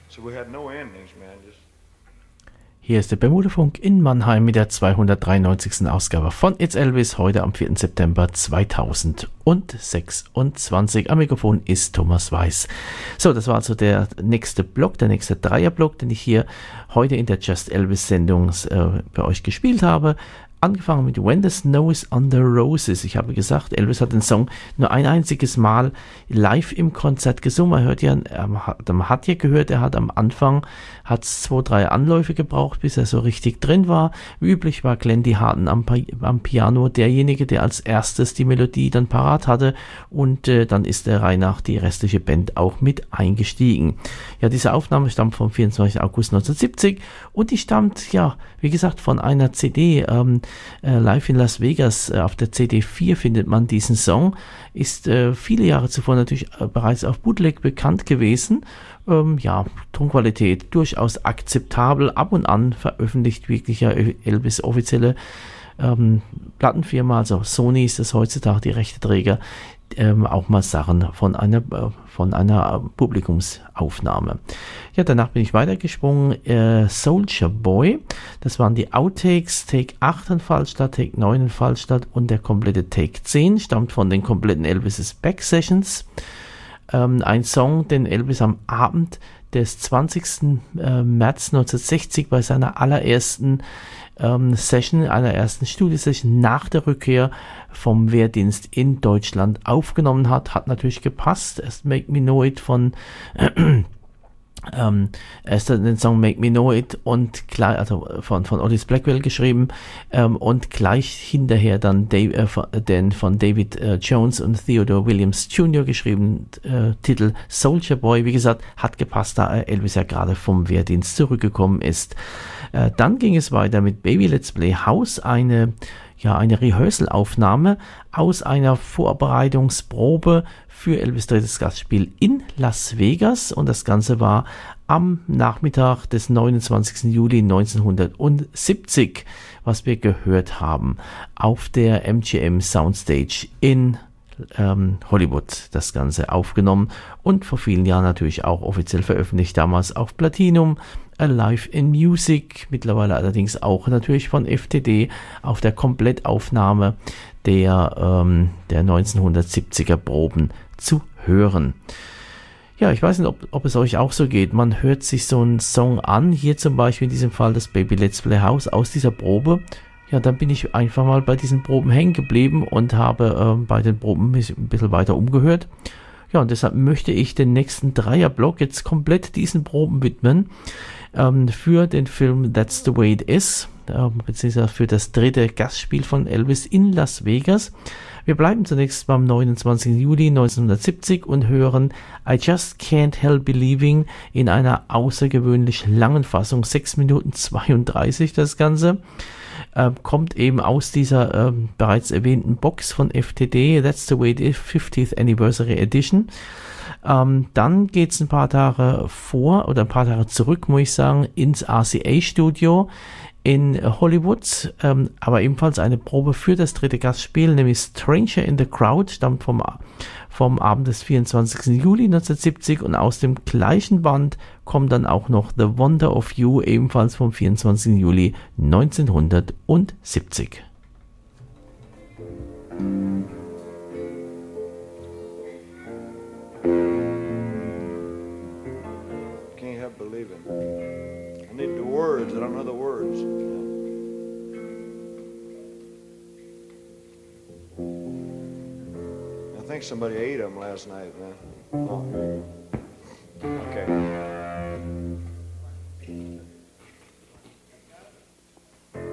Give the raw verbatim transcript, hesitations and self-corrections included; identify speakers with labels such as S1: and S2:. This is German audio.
S1: So we had no endings, man. Just
S2: Hier ist der Bermudafunk in Mannheim mit der zweihundertdreiundneunzigsten Ausgabe von It's Elvis, heute am vierten September zweitausendsechsundzwanzig. Am Mikrofon ist Thomas Weiß. So, das war also der nächste Block, der nächste Dreierblock, den ich hier heute in der Just Elvis Sendung äh, bei euch gespielt habe. Angefangen mit When the Snow is on the Roses. Ich habe gesagt, Elvis hat den Song nur ein einziges Mal live im Konzert gesungen. Man hört ja, man hat ja gehört, er hat am Anfang hat zwei, drei Anläufe gebraucht, bis er so richtig drin war. Wie üblich war Glendy Harton am, am Piano derjenige, der als erstes die Melodie dann parat hatte, und äh, dann ist der Reihe nach die restliche Band auch mit eingestiegen. Ja, diese Aufnahme stammt vom vierundzwanzigsten August neunzehnhundertsiebzig und die stammt, ja, wie gesagt, von einer C D, ähm, äh, Live in Las Vegas. Äh, auf der C D vier findet man diesen Song, ist äh, viele Jahre zuvor natürlich äh, bereits auf Bootleg bekannt gewesen. Ähm, ja, Tonqualität durchaus akzeptabel. Ab und an veröffentlicht wirklich ja Elvis offizielle ähm, Plattenfirma, also Sony ist das heutzutage, die Rechteträger, ähm, auch mal Sachen von einer, äh, von einer Publikumsaufnahme. Ja, danach bin ich weitergesprungen. Äh, Soldier Boy, das waren die Outtakes, Take acht in Fallstadt, Take neun in Fallstadt und der komplette Take zehn stammt von den kompletten Elvis' Back Sessions. Ähm, ein Song, den Elvis am Abend des zwanzigsten März neunzehnhundertsechzig bei seiner allerersten ähm, Session, einer ersten Studiosession nach der Rückkehr vom Wehrdienst in Deutschland aufgenommen hat. Hat natürlich gepasst. Erst Make Me Know It von äh, Ähm, erst den Song Make Me Know It und gleich, also von, von Otis Blackwell geschrieben, ähm, und gleich hinterher dann Dave, äh, von, den von David äh, Jones und Theodore Williams Junior geschrieben äh, Titel Soldier Boy. Wie gesagt, hat gepasst, da Elvis ja gerade vom Wehrdienst zurückgekommen ist. Äh, dann ging es weiter mit Baby Let's Play House, eine ja, eine Rehearsal-Aufnahme aus einer Vorbereitungsprobe für Elvis' drittes Gastspiel in Las Vegas, und das Ganze war am Nachmittag des neunundzwanzigsten Juli neunzehnhundertsiebzig, was wir gehört haben, auf der M G M Soundstage in ähm, Hollywood, das Ganze aufgenommen und vor vielen Jahren natürlich auch offiziell veröffentlicht, damals auf Platinum, Alive in Music, mittlerweile allerdings auch natürlich von F T D auf der Komplettaufnahme der, ähm, der neunzehnhundertsiebziger Proben zu hören. Ja, ich weiß nicht, ob, ob es euch auch so geht. Man hört sich so einen Song an, hier zum Beispiel in diesem Fall das Baby Let's Play House aus dieser Probe. Ja, dann bin ich einfach mal bei diesen Proben hängen geblieben und habe äh, bei den Proben mich ein bisschen weiter umgehört. Ja, und deshalb möchte ich den nächsten Dreierblock jetzt komplett diesen Proben widmen. Ähm, für den Film That's the Way It Is, äh, beziehungsweise für das dritte Gastspiel von Elvis in Las Vegas. Wir bleiben zunächst beim neunundzwanzigsten Juli neunzehnhundertsiebzig und hören I Just Can't Help Believing in einer außergewöhnlich langen Fassung, sechs Minuten zweiunddreißig das Ganze. Äh, kommt eben aus dieser äh, bereits erwähnten Box von F T D, That's the Way It Is fiftieth Anniversary Edition. Ähm, dann geht es ein paar Tage vor oder ein paar Tage zurück, muss ich sagen, ins R C A-Studio in Hollywood, ähm, aber ebenfalls eine Probe für das dritte Gastspiel, nämlich Stranger in the Crowd, stammt vom, vom Abend des vierundzwanzigsten Juli neunzehnhundertsiebzig, und aus dem gleichen Band kommt dann auch noch The Wonder of You, ebenfalls vom vierundzwanzigsten Juli neunzehnhundertsiebzig.
S1: can't help believing. I need the words. I don't know the words. I think somebody ate them last night, man. Oh.